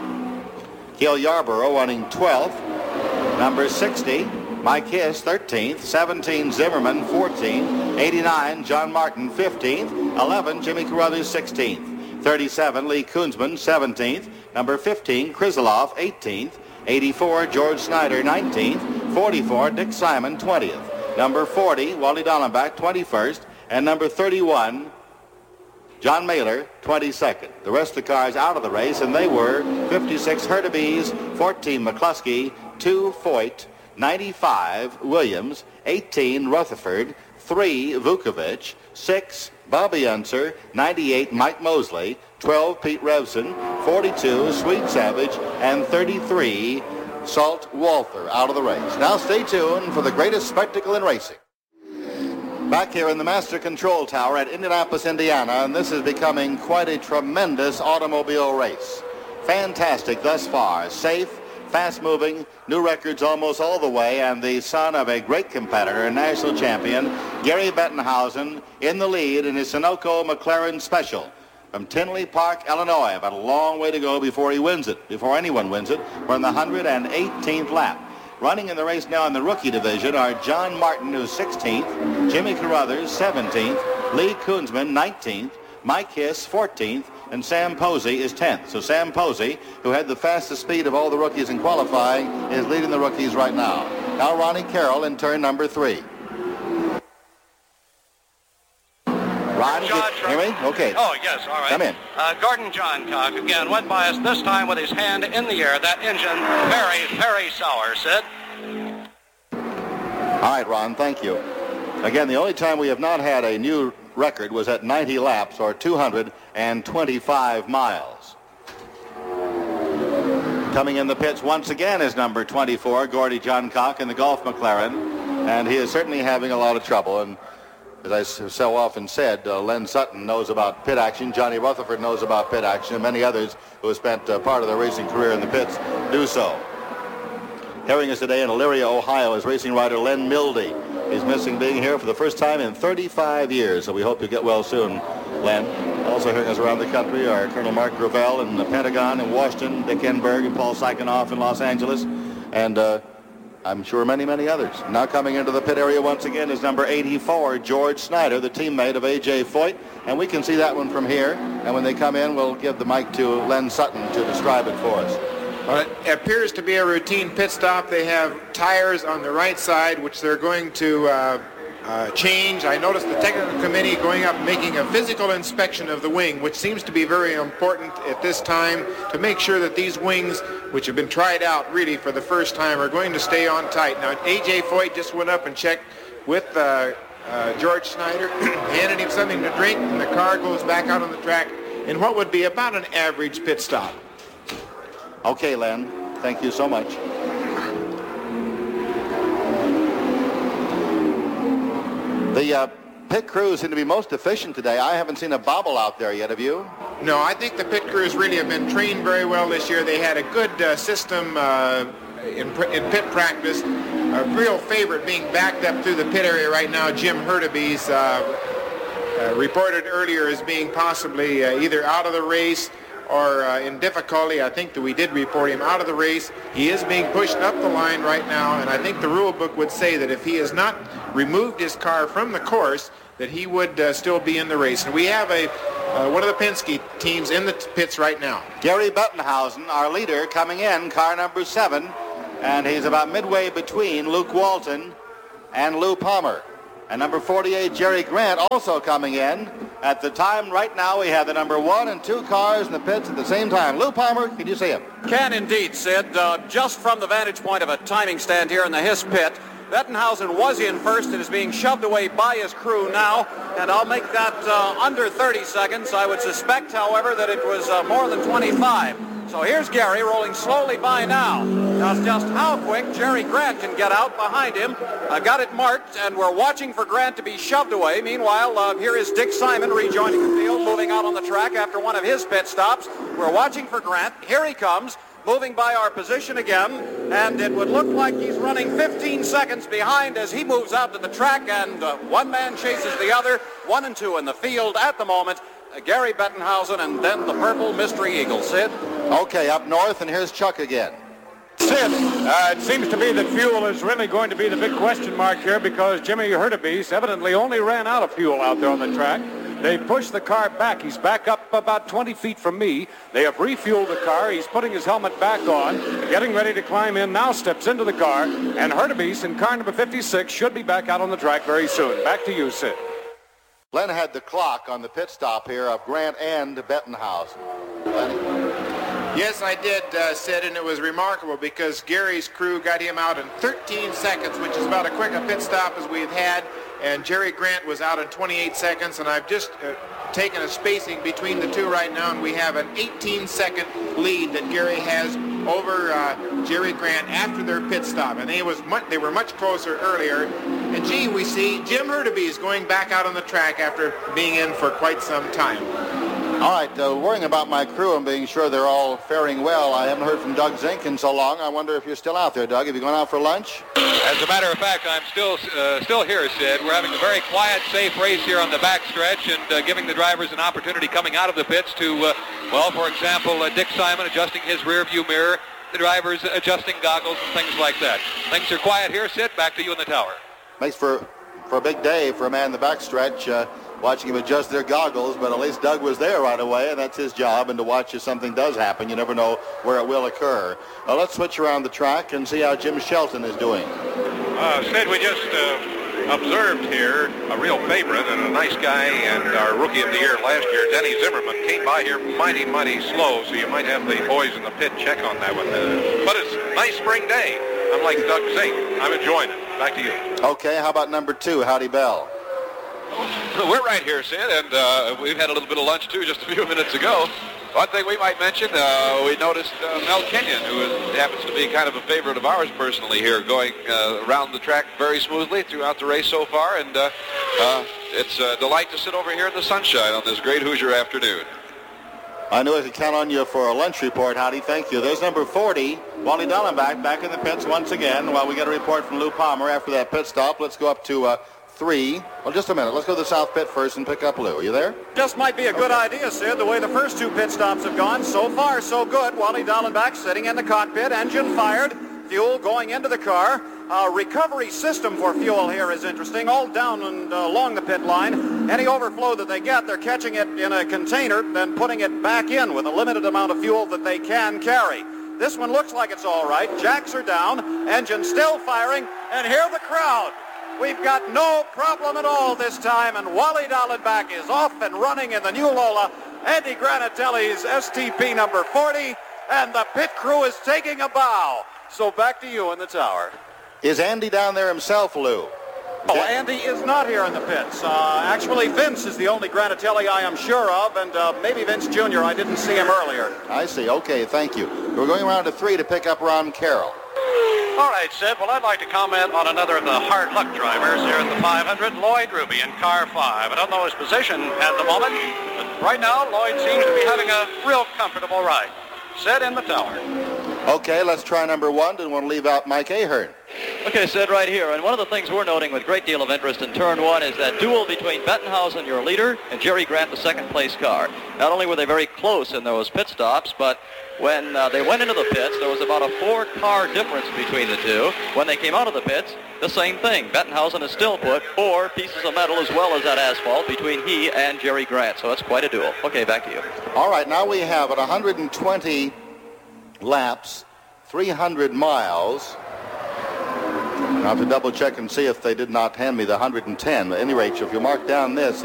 A: Gil Yarborough running 12th. Number 60, Mike Hiss, 13th. 17, Zimmerman, 14th. 89, John Martin, 15th. 11, Jimmy Carruthers, 16th. 37, Lee Koonsman, 17th. Number 15, Krizelov, 18th. 84, George Snyder, 19th. 44, Dick Simon, 20th. Number 40, Wally Dallenbach, 21st. And number 31, John Mailer, 22nd. The rest of the cars out of the race, and they were 56 Hurtubise, 14 McCluskey, 2 Foyt, 95 Williams, 18 Rutherford, 3 Vukovic, 6 Bobby Unser, 98 Mike Mosley, 12 Pete Revson, 42 Sweet Savage, and 33 Salt Walther out of the race. Now stay tuned for the greatest spectacle in racing. Back here in the Master Control Tower at Indianapolis, Indiana, and this is becoming quite a tremendous automobile race. Fantastic thus far. Safe, fast-moving, new records almost all the way, and the son of a great competitor and national champion, Gary Bettenhausen, in the lead in his Sunoco McLaren Special from Tinley Park, Illinois. But a long way to go before he wins it, before anyone wins it. We're in the 118th lap. Running in the race now in the rookie division are John Martin, who's 16th, Jimmy Carruthers, 17th, Lee Koonsman, 19th, Mike Hiss, 14th, and Sam Posey is 10th. So Sam Posey, who had the fastest speed of all the rookies in qualifying, is leading the rookies right now. Now Ronnie Carroll in turn number 3. Ron, hear me? Okay.
L: Oh, yes, all right.
A: Come in.
L: Gordon Johncock, again, went by us this time with his hand in the air. That engine, very, very sour, Sid.
A: All right, Ron, thank you. Again, the only time we have not had a new record was at 90 laps, or 225 miles. Coming in the pits once again is number 24, Gordy Johncock in the Golf McLaren, and he is certainly having a lot of trouble. And as I so often said, Len Sutton knows about pit action, Johnny Rutherford knows about pit action, and many others who have spent part of their racing career in the pits do so. Carrying us today in Elyria, Ohio, is racing rider Len Mildy. He's missing being here for the first time in 35 years, so we hope you'll get well soon, Len. Also hearing us around the country are Colonel Mark Gravel in the Pentagon in Washington, Dick Enberg and Paul Sykonoff in Los Angeles, and I'm sure many, many others. Now coming into the pit area once again is number 84, George Snyder, the teammate of A.J. Foyt, and we can see that one from here, and when they come in, we'll give the mic to Len Sutton to describe it for us.
B: Well, it appears to be a routine pit stop. They have tires on the right side, which they're going to change. I noticed the technical committee going up making a physical inspection of the wing, which seems to be very important at this time to make sure that these wings, which have been tried out really for the first time, are going to stay on tight. Now, A.J. Foyt just went up and checked with George Snyder, handed him something to drink, and the car goes back out on the track in what would be about an average pit stop.
A: Okay, Len. Thank you so much. The pit crews seem to be most efficient today. I haven't seen a bobble out there yet, have you?
B: No, I think the pit crews really have been trained very well this year. They had a good system in pit practice. A real favorite being backed up through the pit area right now, Jim Hurtubise, reported earlier as being possibly either out of the race or in difficulty. I think that we did report him out of the race. He is being pushed up the line right now, and I think the rule book would say that if he has not removed his car from the course, that he would still be in the race. And we have one of the Penske teams in the pits right now.
A: Gary Bettenhausen, our leader, coming in, car number 7, and he's about midway between Luke Walton and Lou Palmer. And number 48, Jerry Grant, also coming in. At the time right now, we have the number 1 and 2 cars in the pits at the same time. Lou Palmer, can you see him?
E: Can indeed, Sid. Just from the vantage point of a timing stand here in the Hiss pit, Bettenhausen was in first and is being shoved away by his crew now, and I'll make that under 30 seconds. I would suspect, however, that it was more than 25. So here's Gary rolling slowly by now. That's just how quick Jerry Grant can get out behind him. Got it marked, and we're watching for Grant to be shoved away. Meanwhile, here is Dick Simon rejoining the field, moving out on the track after one of his pit stops. We're watching for Grant. Here he comes, moving by our position again, and it would look like he's running 15 seconds behind as he moves out to the track, and one man chases the other. 1 and 2 in the field at the moment. Gary Bettenhausen and then the Purple Mystery Eagle. Sid?
A: Okay, up north, and here's Chuck again.
D: Sid, it seems to me that fuel is really going to be the big question mark here, because Jimmy Hurtubise evidently only ran out of fuel out there on the track. They pushed the car back. He's back up about 20 feet from me. They have refueled the car. He's putting his helmet back on, getting ready to climb in, now steps into the car, and Hurtubise in car number 56 should be back out on the track very soon. Back to you, Sid.
A: Glenn had the clock on the pit stop here of Grant and Bettenhausen. Lenny?
B: Yes, I did, Sid, and it was remarkable because Gary's crew got him out in 13 seconds, which is about as quick a pit stop as we've had, and Jerry Grant was out in 28 seconds, and I've just taken a spacing between the two right now, and we have an 18-second lead that Gary has over Jerry Grant after their pit stop, and they were much closer earlier. And gee, we see Jim Hurtubise going back out on the track after being in for quite some time.
A: All right, worrying about my crew and being sure they're all faring well. I haven't heard from Doug Zink in so long. I wonder if you're still out there, Doug. Have you gone out for lunch?
K: As a matter of fact, I'm still here, Sid. We're having a very quiet, safe race here on the backstretch and giving the drivers an opportunity coming out of the pits to, for example, Dick Simon adjusting his rear view mirror, the drivers adjusting goggles and things like that. Things are quiet here, Sid. Back to you in the tower.
A: Makes for a big day for a man in the backstretch, watching him adjust their goggles, but at least Doug was there right away, and that's his job, and to watch if something does happen. You never know where it will occur. Let's switch around the track and see how Jim Shelton is doing.
C: Sid, we just observed here a real favorite and a nice guy, and our Rookie of the Year last year, Denny Zimmerman, came by here mighty, mighty slow, so you might have the boys in the pit check on that one. But it's a nice spring day. I'm like Doug Zink. I'm enjoying it. Back to you.
A: Okay, how about number 2, Howdy Bell?
J: We're right here, Sid, and we've had a little bit of lunch, too, just a few minutes ago. One thing we might mention, we noticed Mel Kenyon, who happens to be kind of a favorite of ours personally here, going around the track very smoothly throughout the race so far, and it's a delight to sit over here in the sunshine on this great Hoosier afternoon.
A: I knew I could count on you for a lunch report, Howdy. Thank you. There's number 40, Wally Dallenbach, back in the pits once again. While we get a report from Lou Palmer after that pit stop, let's go up to 3. Well, just a minute. Let's go to the south pit first and pick up Lou. Are you there?
E: Just might be a good idea, Sid, the way the first 2 pit stops have gone. So far, so good. Wally Dallenbach sitting in the cockpit, engine fired, fuel going into the car. Recovery system for fuel here is interesting, all down and along the pit line. Any overflow that they get, they're catching it in a container, then putting it back in with a limited amount of fuel that they can carry. This one looks like it's all right. Jacks are down, engine still firing, and hear the crowd. We've got no problem at all this time, and Wally Dallenbach is off and running in the new Lola, Andy Granatelli's STP number 40, and the pit crew is taking a bow. So back to you in the tower.
A: Is Andy down there himself, Lou?
E: Oh, Andy is not here in the pits. Actually, Vince is the only Granatelli I am sure of, and maybe Vince Jr. I didn't see him earlier.
A: I see. Okay, thank you. We're going around to 3 to pick up Ron Carroll.
L: All right, Sid. Well, I'd like to comment on another of the hard luck drivers here in the 500, Lloyd Ruby in car 5. I don't know his position at the moment, but right now Lloyd seems to be having a real comfortable ride. Sid in the tower.
A: Okay, let's try number 1. Didn't want to leave out Mike Ahern.
I: Okay, Sid, right here. And one of the things we're noting with great deal of interest in turn 1 is that duel between Bettenhausen, your leader, and Jerry Grant, the second-place car. Not only were they very close in those pit stops, but when they went into the pits, there was about a 4-car difference between the two. When they came out of the pits, the same thing. Bettenhausen has still put 4 pieces of metal as well as that asphalt between he and Jerry Grant. So it's quite a duel. Okay, back to you.
A: All right, now we have at 120 laps, 300 miles. Now to double check and see if they did not hand me the 110. At any rate, if you mark down this,